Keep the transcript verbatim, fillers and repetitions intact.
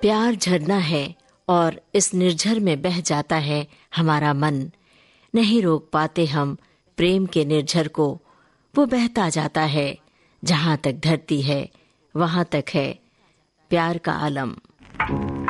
प्यार झरना है और इस निर्झर में बह जाता है हमारा मन। नहीं रोक पाते हम प्रेम के निर्झर को, वो बहता जाता है। जहाँ तक धरती है वहाँ तक है प्यार का आलम।